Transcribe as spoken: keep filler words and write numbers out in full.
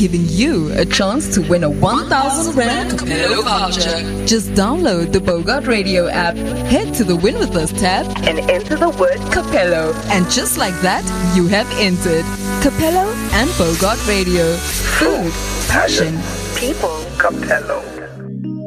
giving you a chance to win a one thousand Rand Capello voucher. Just download the Bogart Radio app, head to the Win With Us tab, and enter the word Capello. And just like that, you have entered. Capello and Bogart Radio. Food, passion, people, Capello.